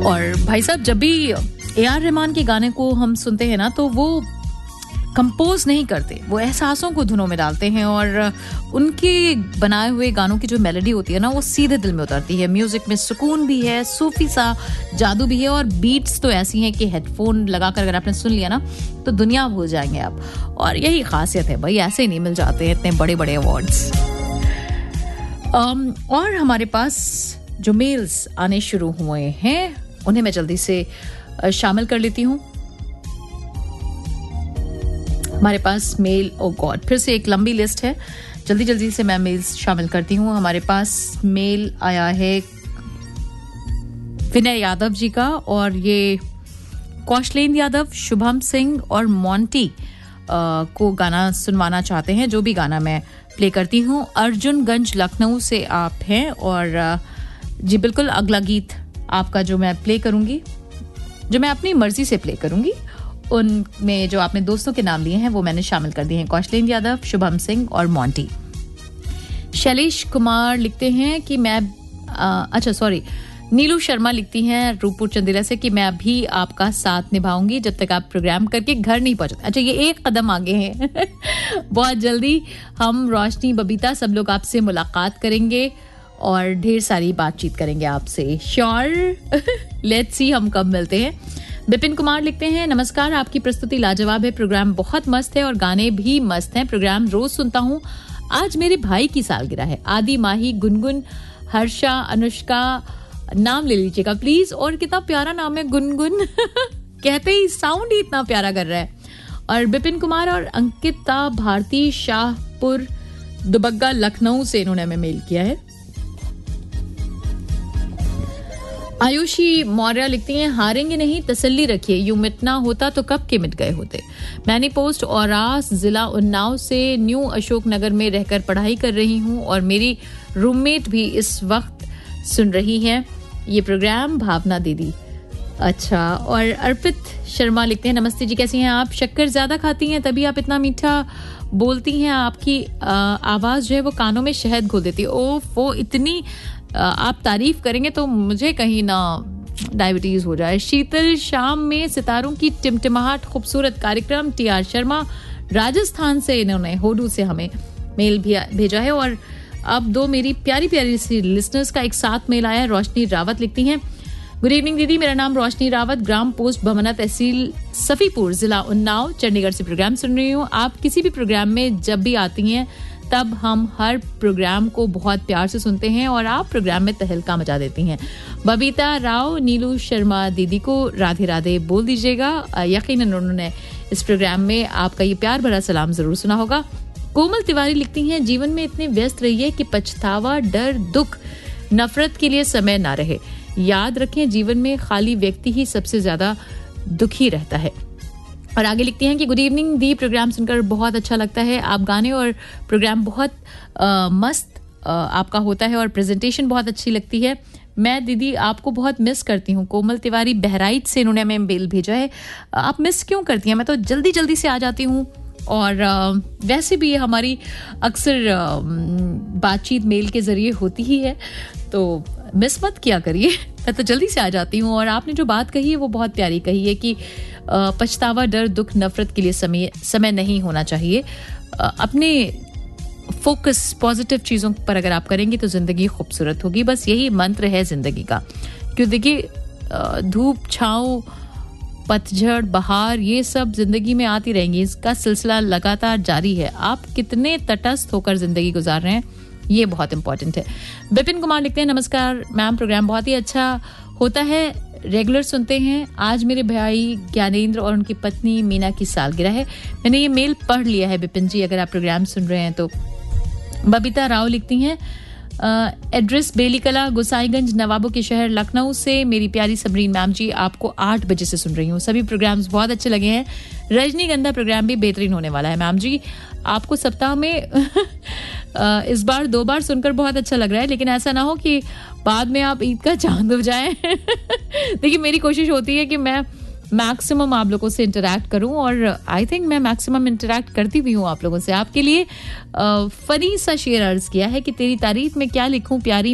और भाई साहब, जब भी ए.आर. रहमान के गाने को हम सुनते हैं ना, तो वो कंपोज नहीं करते, वो एहसासों को धुनों में डालते हैं और उनके बनाए हुए गानों की जो मेलोडी होती है ना, वो सीधे दिल में उतरती है. म्यूजिक में सुकून भी है, सूफी सा जादू भी है और बीट्स तो ऐसी हैं कि हेडफोन लगाकर अगर आपने सुन लिया ना तो दुनिया भूल जाएंगे आप. और यही खासियत है भाई, ऐसे ही नहीं मिल जाते हैं इतने बड़े बड़े अवार्ड्स. और हमारे पास जो मेल्स आने शुरू हुए हैं उन्हें मैं जल्दी से शामिल कर लेती हूँ. हमारे पास मेल, ओ गॉड, फिर से एक लंबी लिस्ट है, जल्दी जल्दी से मैं मेल्स शामिल करती हूँ. हमारे पास मेल आया है विनय यादव जी का, और ये कौशलेंद्र यादव, शुभम सिंह और मोंटी को गाना सुनवाना चाहते हैं. जो भी गाना मैं प्ले करती हूँ. अर्जुनगंज लखनऊ से आप हैं, और जी बिल्कुल अगला गीत आपका जो मैं प्ले करूंगी, जो मैं अपनी मर्जी से प्ले करूंगी, उनमें जो आपने दोस्तों के नाम लिए हैं वो मैंने शामिल कर दिए हैं. कौशलेंद्र यादव, शुभम सिंह और मोंटी. शैलेश कुमार लिखते हैं कि मैं नीलू शर्मा लिखती हैं रूपपुर चंदेला से कि मैं अभी आपका साथ निभाऊंगी जब तक आप प्रोग्राम करके घर नहीं पहुंचते. अच्छा, ये एक कदम आगे हैं. बहुत जल्दी हम, रोशनी, बबीता, सब लोग आपसे मुलाकात करेंगे और ढेर सारी बातचीत करेंगे आपसे. श्योर, लेट्स सी हम कब मिलते हैं. विपिन कुमार लिखते हैं, नमस्कार, आपकी प्रस्तुति लाजवाब है, प्रोग्राम बहुत मस्त है और गाने भी मस्त हैं, प्रोग्राम रोज सुनता हूँ. आज मेरे भाई की सालगिरह है. आदि, माही, गुनगुन, हर्षा, अनुष्का, नाम ले लीजिएगा प्लीज. और कितना प्यारा नाम है गुनगुन. कहते ही साउंड ही इतना प्यारा कर रहा है. और विपिन कुमार और अंकिता भारती, शाहपुर दुबग्गा लखनऊ से इन्होंने हमें मेल किया है. आयुषी मौर्य लिखती हैं, हारेंगे नहीं, तसल्ली रखिए, यूं मिटना होता तो कब के मिट गए होते. मैनी पोस्ट औरास, जिला उन्नाव से न्यू अशोकनगर में रहकर पढ़ाई कर रही हूं और मेरी रूममेट भी इस वक्त सुन रही हैं ये प्रोग्राम. भावना दीदी. अच्छा. और अर्पित शर्मा लिखते हैं, नमस्ते जी, कैसी हैं आप? शक्कर ज्यादा खाती हैं तभी आप इतना मीठा बोलती हैं, आपकी आवाज जो है वो कानों में शहद घोल देती है. ओफ, वो इतनी आप तारीफ करेंगे तो मुझे कहीं ना डायबिटीज हो जाए. शीतल, शाम में सितारों की टिमटिमाहट, खूबसूरत कार्यक्रम. टी.आर. शर्मा राजस्थान से, इन्होंने होडू से हमें मेल भी भेजा है. और अब दो मेरी प्यारी प्यारी सी लिसनर्स का एक साथ मेल आया है. रोशनी रावत लिखती हैं, गुड इवनिंग दीदी, मेरा नाम रोशनी रावत, ग्राम पोस्ट भमना, तहसील सफीपुर, जिला उन्नाव, चंडीगढ़ से प्रोग्राम सुन रही हूँ. आप किसी भी प्रोग्राम में जब भी आती हैं तब हम हर प्रोग्राम को बहुत प्यार से सुनते हैं और आप प्रोग्राम में तहलका मचा देती हैं. बबीता राव, नीलू शर्मा दीदी को राधे राधे बोल दीजिएगा. यकीनन उन्होंने इस प्रोग्राम में आपका ये प्यार भरा सलाम जरूर सुना होगा. कोमल तिवारी लिखती हैं, जीवन में इतने व्यस्त रहिए कि पछतावा, डर, दुख, नफरत के लिए समय ना रहे. याद रखें, जीवन में खाली व्यक्ति ही सबसे ज्यादा दुखी रहता है. और आगे लिखती हैं कि गुड इवनिंग दी, प्रोग्राम सुनकर बहुत अच्छा लगता है, आप गाने और प्रोग्राम बहुत मस्त आपका होता है और प्रेजेंटेशन बहुत अच्छी लगती है. मैं दीदी आपको बहुत मिस करती हूँ. कोमल तिवारी बहराइच से इन्होंने हमें मेल भेजा है. आप मिस क्यों करती हैं? मैं तो जल्दी जल्दी से आ जाती हूँ और वैसे भी हमारी अक्सर बातचीत मेल के जरिए होती ही है, तो मिस मत किया करिए. मैं तो जल्दी से आ जाती हूँ. और आपने जो बात कही है वो बहुत प्यारी कही है कि पछतावा, डर, दुख, नफरत के लिए समय नहीं होना चाहिए. अपने फोकस पॉजिटिव चीज़ों पर अगर आप करेंगे तो जिंदगी खूबसूरत होगी. बस यही मंत्र है जिंदगी का. क्यों, देखिए, धूप, छाँव, पतझड़, बहार, ये सब जिंदगी में आती रहेंगी. इसका सिलसिला लगातार जारी है. आप कितने तटस्थ होकर जिंदगी गुजार रहे हैं, ये बहुत इंपॉर्टेंट है. विपिन कुमार लिखते हैं, नमस्कार मैम, प्रोग्राम बहुत ही अच्छा होता है, रेगुलर सुनते हैं. आज मेरे भाई ज्ञानेंद्र और उनकी पत्नी मीना की सालगिरह है. मैंने ये मेल पढ़ लिया है विपिन जी, अगर आप प्रोग्राम सुन रहे हैं तो. बबीता राव लिखती हैं, एड्रेस बेलीकला, गोसाईगंज, नवाबों के शहर, लखनऊ से. मेरी प्यारी सबरीन मैम जी, आपको 8 बजे से सुन रही हूँ. सभी प्रोग्राम्स बहुत अच्छे लगे हैं. रजनीगंधा प्रोग्राम भी बेहतरीन होने वाला है मैम जी. आपको सप्ताह में इस बार 2 बार सुनकर बहुत अच्छा लग रहा है, लेकिन ऐसा ना हो कि बाद में आप ईद का चांद हो जाए. देखिए, मेरी कोशिश होती है कि मैं मैक्सिमम आप लोगों से इंटरैक्ट करूं और आई थिंक मैं मैक्सिमम इंटरैक्ट करती भी हूं आप लोगों से. आपके लिए फनी सा शेर अर्ज किया है कि तेरी तारीफ में क्या लिखूं प्यारी